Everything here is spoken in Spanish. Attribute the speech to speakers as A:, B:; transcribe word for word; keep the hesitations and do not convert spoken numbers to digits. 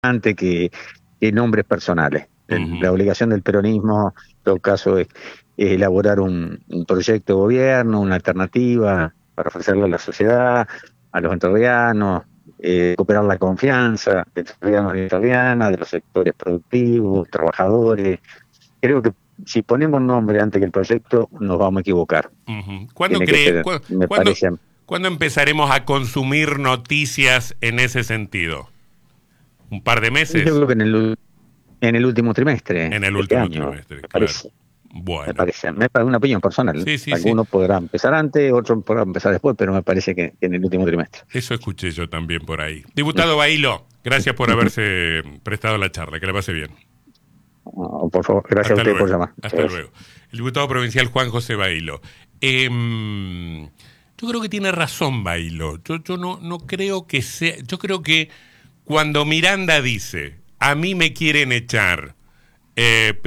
A: que, que nombres personales.
B: Uh-huh.
A: La obligación del peronismo, en todo caso, es, es elaborar un, un proyecto de gobierno, una alternativa para ofrecerle a la sociedad, a los entrerrianos, eh, recuperar la confianza de entrerrianos y entrerrianas, de los sectores productivos, trabajadores. Creo que si ponemos nombre antes que el proyecto, nos vamos a equivocar.
B: Uh-huh. ¿Cuándo,
A: Tiene
B: cree,
A: que ser,
B: cu-
A: me
B: ¿cuándo,
A: parece,
B: ¿cuándo empezaremos a consumir noticias en ese sentido? ¿Un par de meses?
A: yo creo que en el, en el último trimestre
B: En el
A: de este
B: último
A: año,
B: trimestre,
A: me
B: claro.
A: parece.
B: Bueno.
A: Me parece, me parece una opinión personal.
B: Sí, sí,
A: Algunos
B: sí.
A: podrán empezar antes, otros podrán empezar después, pero me parece que, que en el último trimestre.
B: Eso escuché yo también por ahí. Diputado Bailo, gracias por haberse prestado la charla, que le pase bien.
A: Oh, por favor, gracias
B: Hasta
A: a usted
B: luego.
A: por llamar.
B: Hasta luego. El diputado provincial Juan José Bailo. Eh, yo creo que tiene razón Bailo. Yo, yo no, no creo que sea. Yo creo que cuando Miranda dice, a mí me quieren echar, eh,